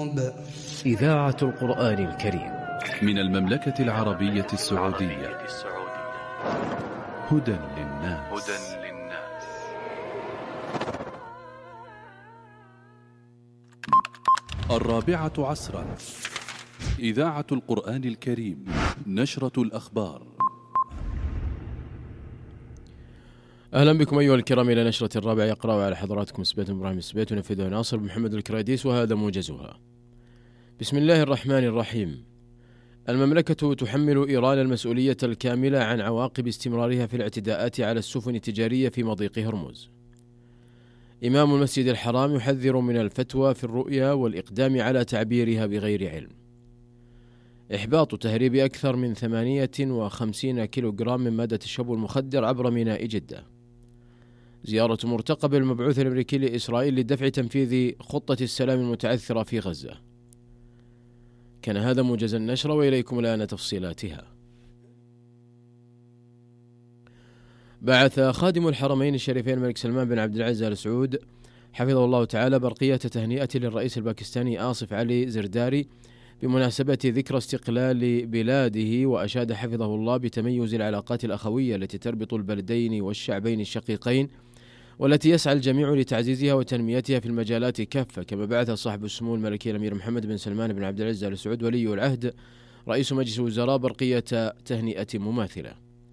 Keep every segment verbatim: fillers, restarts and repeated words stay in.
الذنوب. إذاعة القرآن الكريم من المملكة العربية السعودية. هدى للناس. الرابعة عصرا. إذاعة القرآن الكريم. نشرة الأخبار. أهلا بكم أيها الكرام إلى نشرة الرابعة. يقرأ على حضراتكم سبيت إبراهيم السبيت ونفذها ناصر محمد الكراديس، وهذا موجزها. بسم الله الرحمن الرحيم. المملكة تحمل إيران المسؤولية الكاملة عن عواقب استمرارها في الاعتداءات على السفن التجارية في مضيق هرمز. إمام المسجد الحرام يحذر من الفتوى في الرؤيا والإقدام على تعبيرها بغير علم. إحباط تهريب أكثر من ثمانية وخمسين كيلوغرام من مادة الشبو المخدر عبر ميناء جدة. زيارة مرتقب المبعوث الأمريكي لإسرائيل لدفع تنفيذ خطة السلام المتعثرة في غزة. كان هذا موجز النشرة، وإليكم الآن تفصيلاتها. بعث خادم الحرمين الشريفين الملك سلمان بن عبد العزيز آل سعود حفظه الله تعالى برقية تهنئة للرئيس الباكستاني آصف علي زرداري بمناسبة ذكرى استقلال بلاده، وأشاد حفظه الله بتميز العلاقات الأخوية التي تربط البلدين والشعبين الشقيقين، والتي يسعى الجميع لتعزيزها وتنميتها في المجالات كافة. كما بعث صاحب السمو الملكي الأمير محمد بن سلمان بن عبد العزيز آل سعود ولي العهد رئيس مجلس الوزراء برقية تهنئة مماثلة.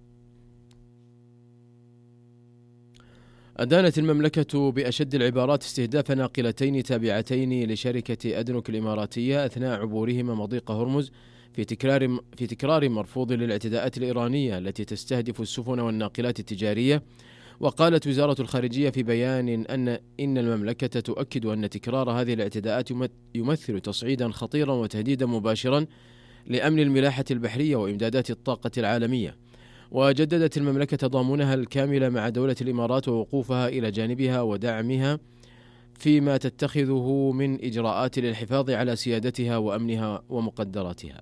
أدانت المملكة بأشد العبارات استهداف ناقلتين تابعتين لشركة أدنوك الإماراتية أثناء عبورهما مضيق هرمز في تكرار في تكرار مرفوض للاعتداءات الإيرانية التي تستهدف السفن والناقلات التجارية. وقالت وزارة الخارجية في بيان أن إن المملكة تؤكد أن تكرار هذه الاعتداءات يمثل تصعيدا خطيرا وتهديدا مباشرا لأمن الملاحة البحرية وإمدادات الطاقة العالمية. وجددت المملكة تضامنها الكامل مع دولة الإمارات ووقوفها إلى جانبها ودعمها فيما تتخذه من إجراءات للحفاظ على سيادتها وأمنها ومقدراتها.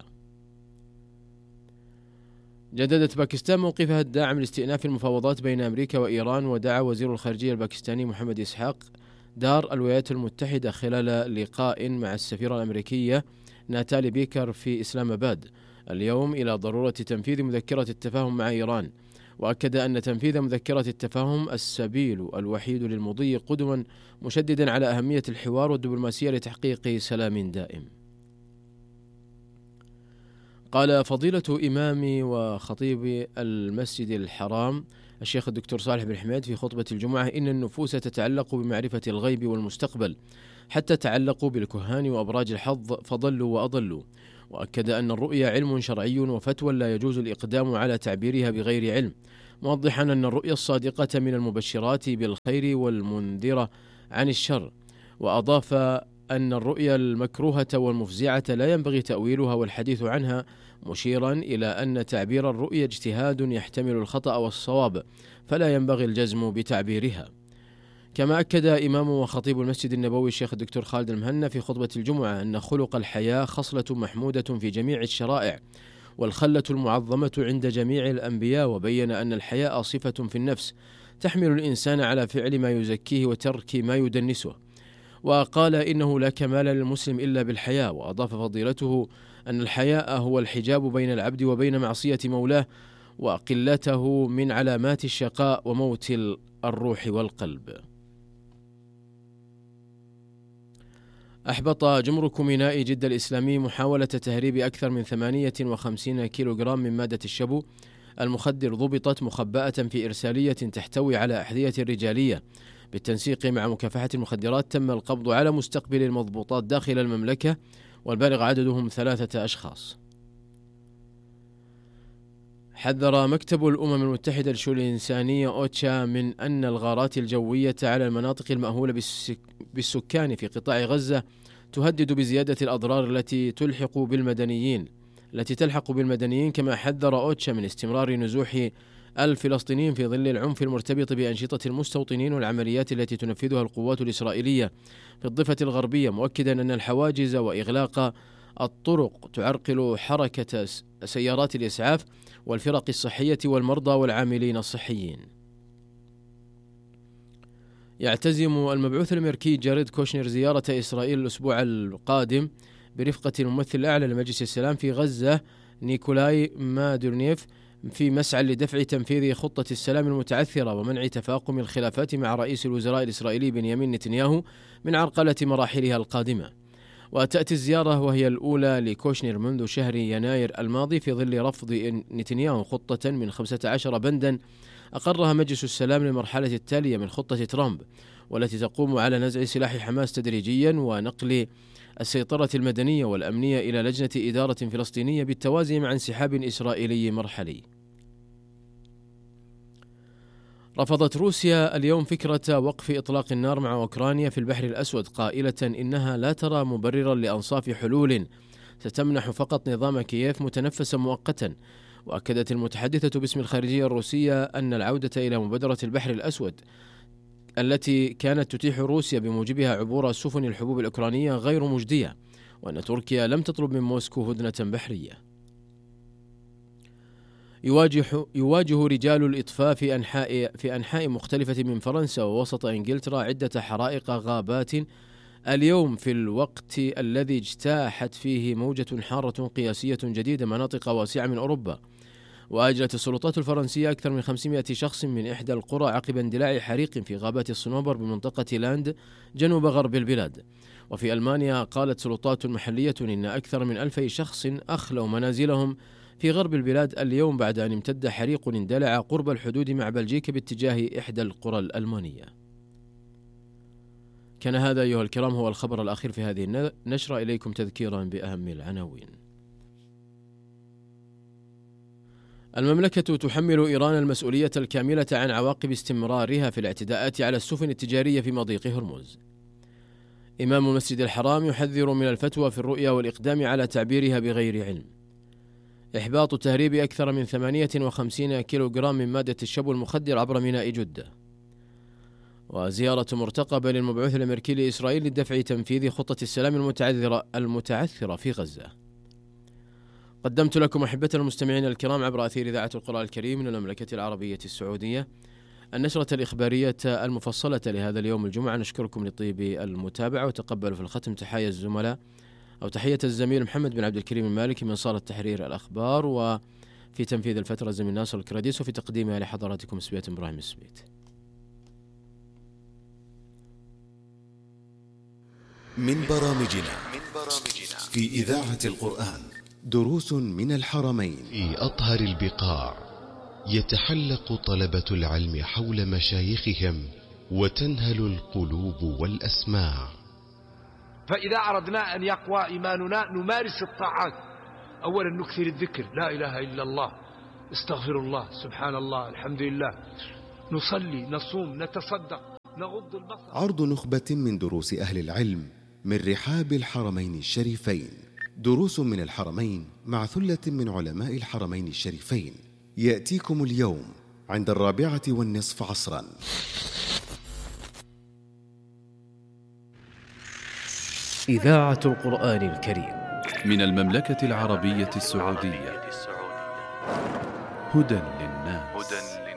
جددت باكستان موقفها الداعم لاستئناف المفاوضات بين أمريكا وإيران، ودعا وزير الخارجية الباكستاني محمد إسحاق دار الولايات المتحدة خلال لقاء مع السفيرة الأمريكية ناتالي بيكر في إسلام آباد اليوم إلى ضرورة تنفيذ مذكرة التفاهم مع إيران، وأكد أن تنفيذ مذكرة التفاهم السبيل الوحيد للمضي قدما، مشددا على أهمية الحوار والدبلوماسية لتحقيق سلام دائم. قال فضيلة إمام وخطيب المسجد الحرام الشيخ الدكتور صالح بن حميد في خطبة الجمعة إن النفوس تتعلق بمعرفة الغيب والمستقبل حتى تعلقوا بالكهان وأبراج الحظ فضلوا وأضلوا. وأكد أن الرؤيا علم شرعي وفتوى لا يجوز الإقدام على تعبيرها بغير علم، موضحا أن الرؤيا الصادقة من المبشرات بالخير والمنذرة عن الشر. وأضاف أن الرؤيا المكروهة والمفزعة لا ينبغي تأويلها والحديث عنها، مشيرا إلى أن تعبير الرؤيا اجتهاد يحتمل الخطأ والصواب، فلا ينبغي الجزم بتعبيرها. كما أكد إمام وخطيب المسجد النبوي الشيخ الدكتور خالد المهنا في خطبة الجمعة أن خلق الحياة خصلة محمودة في جميع الشرائع، والخلة المعظمة عند جميع الأنبياء، وبين أن الحياء صفة في النفس تحمل الإنسان على فعل ما يزكيه وترك ما يدنسه. وقال إنه لا كمال للمسلم إلا بالحياء. وأضاف فضيلته أن الحياء هو الحجاب بين العبد وبين معصية مولاه، وقلته من علامات الشقاء وموت الروح والقلب. أحبط جمرك ميناء جدة الإسلامي محاولة تهريب أكثر من ثمانية وخمسين كيلوغرام من مادة الشبو المخدر ضبطت مخبأة في إرسالية تحتوي على أحذية رجالية. بالتنسيق مع مكافحة المخدرات تم القبض على مستقبل المضبوطات داخل المملكة، والبالغ عددهم ثلاثة أشخاص. حذر مكتب الأمم المتحدة للشؤون الإنسانية أوتشا من أن الغارات الجوية على المناطق المأهولة بالسكان في قطاع غزة تهدد بزيادة الأضرار التي تلحق بالمدنيين التي تلحق بالمدنيين. كما حذر أوتشا من استمرار نزوح الفلسطينيين في ظل العنف المرتبط بأنشطة المستوطنين والعمليات التي تنفذها القوات الإسرائيلية في الضفة الغربية، مؤكدا أن الحواجز وإغلاق الطرق تعرقل حركة سيارات الإسعاف والفرق الصحية والمرضى والعاملين الصحيين. يعتزم المبعوث الأمريكي جاريد كوشنر زيارة إسرائيل الأسبوع القادم برفقة الممثل الأعلى لمجلس السلام في غزة نيكولاي مادورنيف في مسعى لدفع تنفيذ خطة السلام المتعثرة ومنع تفاقم الخلافات مع رئيس الوزراء الإسرائيلي بنيامين نتنياهو من عرقلة مراحلها القادمة. وتأتي الزيارة وهي الأولى لكوشنر منذ شهر يناير الماضي في ظل رفض نتنياهو خطة من خمسة عشر بندا أقرها مجلس السلام للمرحلة التالية من خطة ترامب، والتي تقوم على نزع سلاح حماس تدريجيا ونقل السيطرة المدنية والأمنية إلى لجنة إدارة فلسطينية بالتوازي مع انسحاب إسرائيلي مرحلي. رفضت روسيا اليوم فكرة وقف إطلاق النار مع أوكرانيا في البحر الأسود، قائلة إنها لا ترى مبررا لأنصاف حلول ستمنح فقط نظام كييف متنفسا مؤقتا. وأكدت المتحدثة باسم الخارجية الروسية أن العودة إلى مبادرة البحر الأسود التي كانت تتيح روسيا بموجبها عبور سفن الحبوب الأوكرانية غير مجدية، وأن تركيا لم تطلب من موسكو هدنة بحرية. يواجه, يواجه رجال الإطفاء في أنحاء, في أنحاء مختلفة من فرنسا ووسط إنجلترا عدة حرائق غابات اليوم في الوقت الذي اجتاحت فيه موجة حارة قياسية جديدة مناطق واسعة من أوروبا. وأجرت السلطات الفرنسية أكثر من خمسمائة شخص من إحدى القرى عقب اندلاع حريق في غابات الصنوبر بمنطقة لاند جنوب غرب البلاد. وفي ألمانيا قالت سلطات محلية إن أكثر من ألفي شخص أخلوا منازلهم في غرب البلاد اليوم بعد أن امتد حريق اندلع قرب الحدود مع بلجيكا باتجاه إحدى القرى الألمانية. كان هذا أيها الكرام هو الخبر الأخير في هذه النشرة. إليكم تذكيرا بأهم العناوين. المملكة تحمل إيران المسؤولية الكاملة عن عواقب استمرارها في الاعتداءات على السفن التجارية في مضيق هرمز. إمام المسجد الحرام يحذر من الفتوى في الرؤيا والإقدام على تعبيرها بغير علم. إحباط تهريب أكثر من ثمانية وخمسين كيلوغرام من مادة الشبو المخدر عبر ميناء جدة. وزيارة مرتقبة للمبعوث الأمريكي لإسرائيل لدفع تنفيذ خطة السلام المتعذرة المتعثرة في غزة. قدمت لكم أحبتنا المستمعين الكرام عبر أثير إذاعة القرآن الكريم من المملكة العربية السعودية النشرة الإخبارية المفصلة لهذا اليوم الجمعة. نشكركم لطيب المتابعة، وتقبلوا في الختم تحية الزملاء أو تحية الزميل محمد بن عبد الكريم المالكي من صالة تحرير الأخبار، وفي تنفيذ الفترة الزميل ناصر الكراديس، وفي تقديمها لحضراتكم سبيت إبراهيم السبيت. من برامجنا في إذاعة القرآن دروس من الحرمين. في أطهر البقاع يتحلق طلبة العلم حول مشايخهم وتنهل القلوب والأسماع. فإذا أردنا أن يقوى إيماننا نمارس الطاعات. أولا نكثر الذكر، لا إله إلا الله، استغفر الله، سبحان الله، الحمد لله، نصلي، نصوم، نتصدق، نغض البصر. عرض نخبة من دروس أهل العلم من رحاب الحرمين الشريفين. دروس من الحرمين مع ثلة من علماء الحرمين الشريفين يأتيكم اليوم عند الرابعة والنصف عصرا. إذاعة القرآن الكريم من المملكة العربية السعودية. هدى للناس.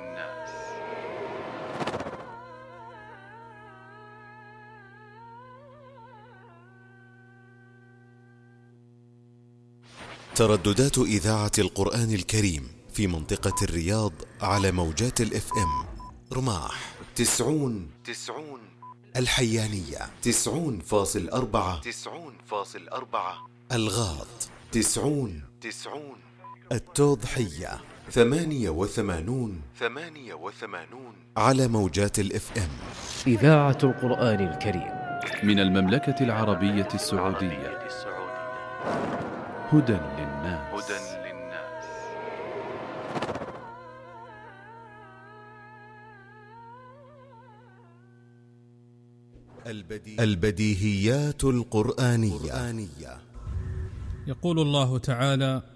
ترددات إذاعة القرآن الكريم في منطقة الرياض على موجات الاف ام: رماح تسعون تسعون، الحيانية تسعون فاصل أربعة تسعون فاصل أربعة، الغاط تسعون تسعون، التوضحية ثمانية وثمانون ثمانية وثمانون على موجات الاف ام. إذاعة القرآن الكريم من المملكة العربية السعودية. هدى للناس. هدى للناس. البديهيات القرآنية. يقول الله تعالى: